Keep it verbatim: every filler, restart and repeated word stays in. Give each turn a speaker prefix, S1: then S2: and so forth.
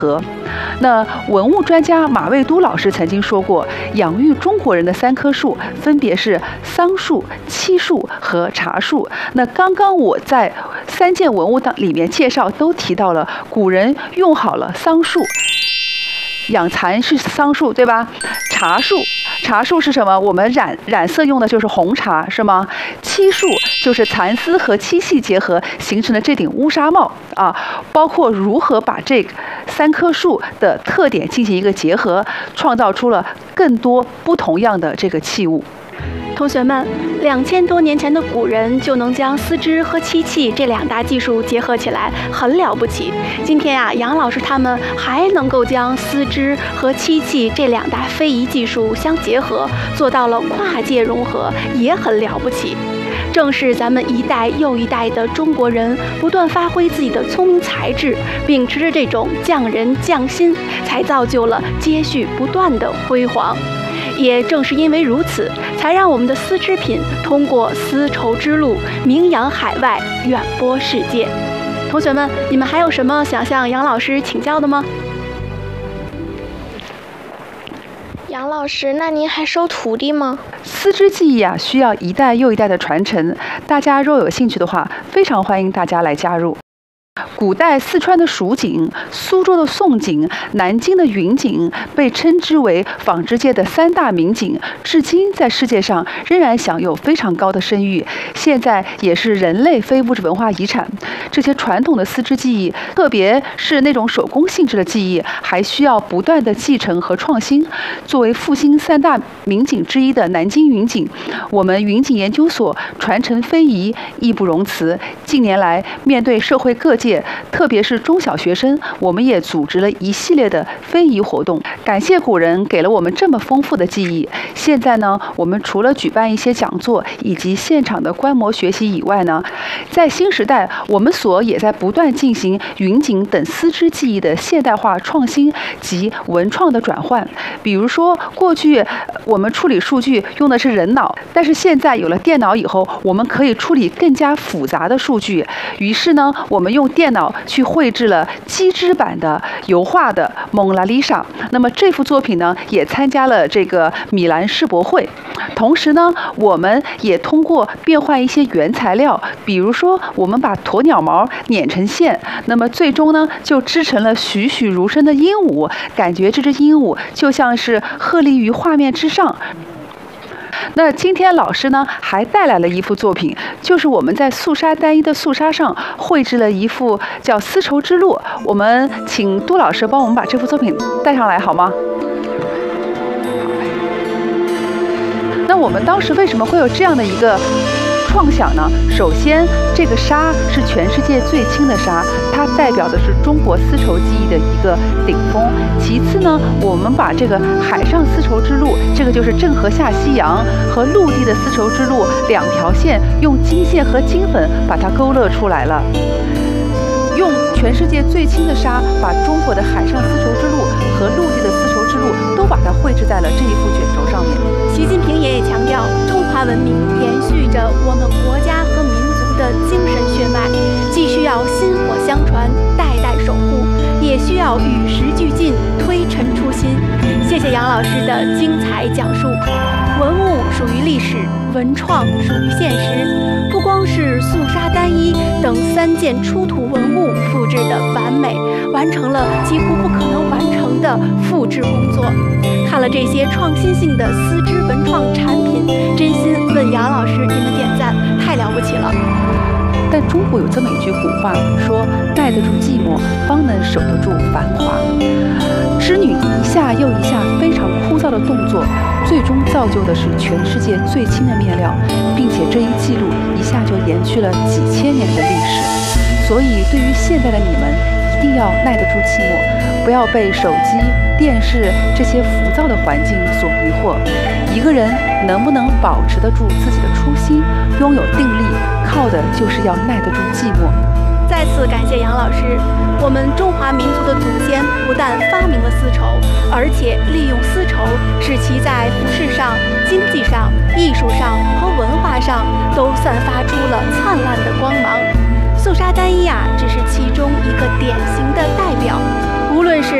S1: 和。那文物专家马未都老师曾经说过，养育中国人的三棵树分别是桑树、漆树和茶树。那刚刚我在三件文物当里面介绍都提到了，古人用好了桑树，养蚕是桑树，对吧？茶树，茶树是什么？我们染染色用的就是红茶，是吗？漆树就是蚕丝和漆器结合形成的这顶乌纱帽啊。包括如何把这三棵树的特点进行一个结合，创造出了更多不同样的这个器物。
S2: 同学们，两千多年前的古人就能将丝织和漆器这两大技术结合起来，很了不起。今天啊，杨老师他们还能够将丝织和漆器这两大非遗技术相结合，做到了跨界融合，也很了不起。正是咱们一代又一代的中国人不断发挥自己的聪明才智，秉持着这种匠人匠心，才造就了接续不断的辉煌。也正是因为如此，才让我们的丝织品通过丝绸之路名扬海外，远播世界。同学们，你们还有什么想向杨老师请教的吗？
S3: 杨老师，那您还收徒弟吗？
S1: 丝织技艺啊，需要一代又一代的传承。大家若有兴趣的话，非常欢迎大家来加入。古代四川的蜀锦、苏州的宋锦、南京的云锦被称之为纺织界的三大名锦，至今在世界上仍然享有非常高的声誉，现在也是人类非物质文化遗产。这些传统的丝织技艺，特别是那种手工性质的技艺，还需要不断的继承和创新。作为复兴三大名锦之一的南京云锦，我们云锦研究所传承非遗义不容辞。近年来，面对社会各界，特别是中小学生，我们也组织了一系列的非遗活动。感谢古人给了我们这么丰富的记忆。现在呢，我们除了举办一些讲座以及现场的观摩学习以外呢，在新时代，我们所也在不断进行云锦等丝织技艺的现代化创新及文创的转换。比如说，过去我们处理数据用的是人脑，但是现在有了电脑以后，我们可以处理更加复杂的数据。于是呢，我们用电脑去绘制了机织版的油画的蒙娜丽莎。那么这幅作品呢，也参加了这个米兰世博会。同时呢，我们也通过变换一些原材料，比如说我们把鸵鸟毛捻成线，那么最终呢就织成了栩栩如生的鹦鹉，感觉这只鹦鹉就像是鹤立于画面之上。那今天老师呢还带来了一幅作品，就是我们在素纱单一的素纱上绘制了一幅叫《丝绸之路》。我们请杜老师帮我们把这幅作品带上来好吗？那我们当时为什么会有这样的一个创想呢？首先，这个纱是全世界最轻的纱，它代表的是中国丝绸技艺的一个顶峰。其次呢，我们把这个海上丝绸之路，这个就是郑和下西洋，和陆地的丝绸之路两条线，用金线和金粉把它勾勒出来了。用全世界最轻的纱，把中国的海上丝绸之路和陆地的丝绸之路都把它绘制在了这一幅卷轴上面。
S2: 习近平爷爷强调，中华文明延续着我们国家和民族的精神血脉，既需要薪火相传、代代守护，也需要与时俱进、推陈出新。谢谢杨老师的精彩讲述。文物属于历史，文创属于现实。不光是素纱单一等三件出土文物复制的完美，完成了几乎不可能完成的复制工作。看了这些创新性的丝织文创产品，真心问杨老师你们点赞，太了不起了。
S1: 但中国有这么一句古话，说耐得住寂寞，方能守得住繁华。织女一下又一下非常枯燥的动作，最终造就的是全世界最轻的面料，并且这一记录一下就延续了几千年的历史。所以对于现在的你们，一定要耐得住寂寞，不要被手机、电视这些浮躁的环境所迷惑。一个人能不能保持得住自己的初心，拥有定力，靠的就是要耐得住寂寞。
S2: 再次感谢杨老师，我们中华民族的祖先不但发明了丝绸，而且利用丝绸使其在服饰上、经济上、艺术上和文化上都散发出了灿烂的光芒。 素纱单衣啊，只是其中一个典型的代表。无论是